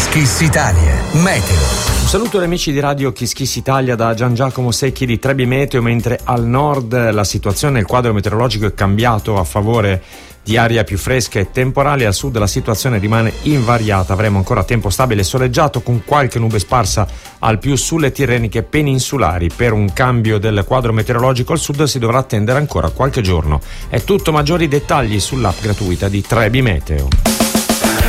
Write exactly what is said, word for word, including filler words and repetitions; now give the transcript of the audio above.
Kiss Italia, Meteo. Un saluto agli amici di Radio Kiss Kiss Italia da Gian Giacomo Secchi di Trebi Meteo. Mentre al nord la situazione, il quadro meteorologico è cambiato a favore di aria più fresca e temporale, al sud la situazione rimane invariata. Avremo ancora tempo stabile e soleggiato con qualche nube sparsa al più sulle tirreniche peninsulari. Per un cambio del quadro meteorologico al sud si dovrà attendere ancora qualche giorno. È tutto, maggiori dettagli sull'app gratuita di Trebi Meteo.